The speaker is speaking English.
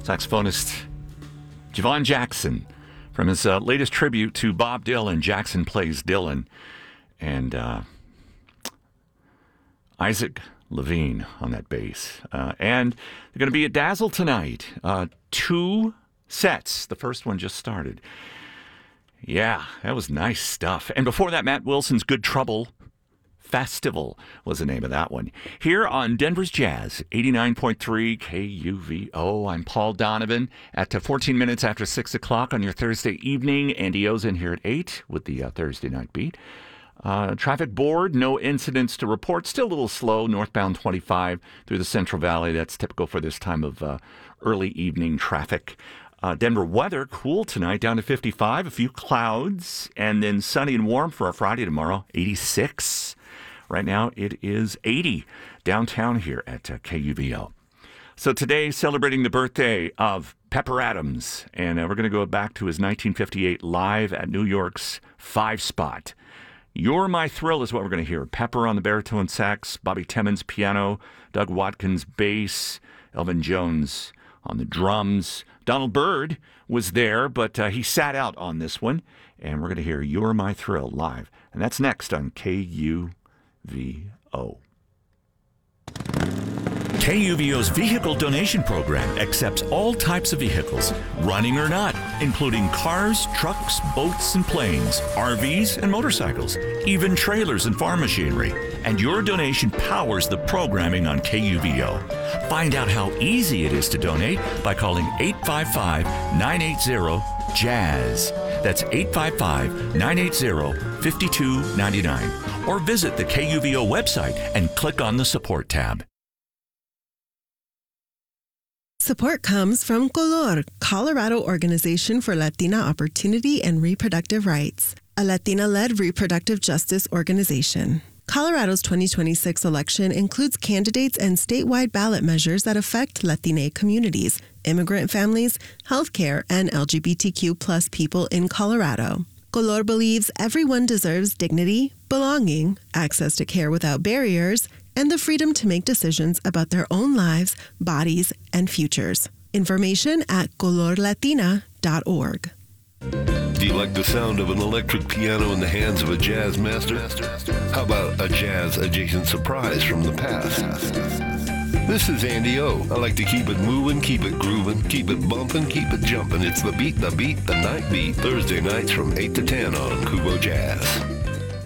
Saxophonist Javon Jackson from his latest tribute to Bob Dylan. Jackson plays Dylan. And Isaac Levine on that bass. And they're going to be at Dazzle tonight. 2 sets. The first one just started. Yeah, that was nice stuff. And before that, Matt Wilson's Good Trouble Festival was the name of that one. Here on Denver's Jazz, 89.3 KUVO. I'm Paul Donovan at 14 minutes after 6 o'clock on your Thursday evening. Andy O's in here at 8 with the Thursday Night Beat. Traffic board, no incidents to report. Still a little slow, northbound 25 through the Central Valley. That's typical for this time of early evening traffic. Denver weather, cool tonight, down to 55, a few clouds, and then sunny and warm for our Friday tomorrow, 86. Right now it is 80 downtown here at KUVO. So today, celebrating the birthday of Pepper Adams, and we're going to go back to his 1958 live at New York's 5-Spot. You're My Thrill is what we're going to hear. Pepper on the baritone sax, Bobby Timmons piano, Doug Watkins bass, Elvin Jones on the drums. Donald Byrd was there, but he sat out on this one. And we're going to hear You're My Thrill live. And that's next on KUVO. KUVO's vehicle donation program accepts all types of vehicles, running or not, including cars, trucks, boats, and planes, RVs, and motorcycles, even trailers and farm machinery. And your donation powers the programming on KUVO. Find out how easy it is to donate by calling 855-980-JAZZ. That's 855-980-5299. Or visit the KUVO website and click on the support tab. Support comes from Color, Colorado Organization for Latina Opportunity and Reproductive Rights, a Latina-led reproductive justice organization. Colorado's 2026 election includes candidates and statewide ballot measures that affect Latina communities, immigrant families, healthcare, and LGBTQ plus people in Colorado. Color believes everyone deserves dignity, belonging, access to care without barriers, and the freedom to make decisions about their own lives, bodies, and futures. Information at colorlatina.org. Do you like the sound of an electric piano in the hands of a jazz master? How about a jazz-adjacent surprise from the past? This is Andy O. I like to keep it moving, keep it grooving, keep it bumping, keep it jumping. It's the night beat, Thursday nights from 8 to 10 on Kubo Jazz.